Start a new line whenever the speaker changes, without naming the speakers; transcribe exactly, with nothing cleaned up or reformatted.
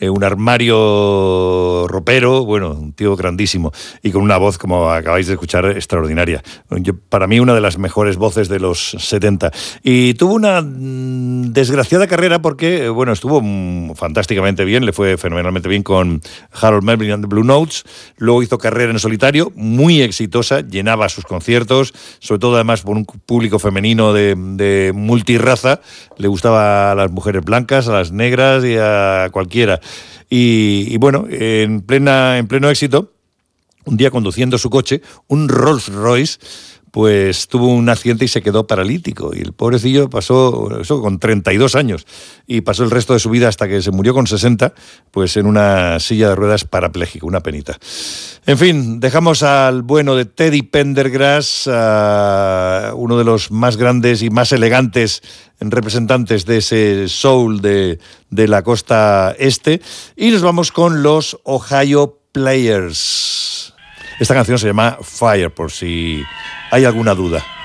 eh, un armario ropero, bueno, un tío grandísimo, y con una voz, como acabáis de escuchar, extraordinaria. Yo, para mí, una de las mejores voces de los setenta. Y tuvo una mm, desgraciada carrera porque, bueno, estuvo mm, fantásticamente bien, le fue fenomenalmente bien con Harold Melvin and the Blue Notes, luego hizo carrera en solitario, muy exitosa, llenaba sus conciertos, sobre todo además por un público femenino de, de multirraza, le gustaba a las mujeres blancas, a las negras y a cualquiera. Y, y bueno, en, plena, en pleno éxito, un día conduciendo su coche, un Rolls Royce, pues tuvo un accidente y se quedó paralítico. Y el pobrecillo pasó, eso con treinta y dos años, y pasó el resto de su vida hasta que se murió con sesenta, pues en una silla de ruedas parapléjico, una penita. En fin, dejamos al bueno de Teddy Pendergrass, uh, uno de los más grandes y más elegantes representantes de ese soul de, de la costa este, y nos vamos con los Ohio Players. Esta canción se llama Fire, por si hay alguna duda.